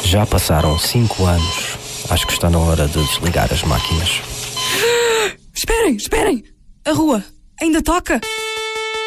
Já passaram 5 anos. Acho que está na hora de desligar as máquinas. Esperem! A rua ainda toca?